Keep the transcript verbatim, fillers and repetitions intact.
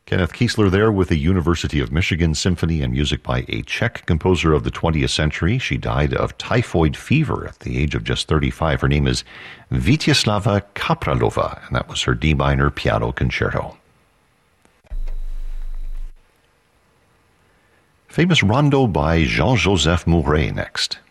Kenneth Kiesler there with the University of Michigan Symphony and music by a Czech composer of the twentieth century. She died of typhoid fever at the age of just thirty-five. Her name is Vítězslava Kapralova, and that was her D minor piano concerto. Famous rondo by Jean-Joseph Mouret next.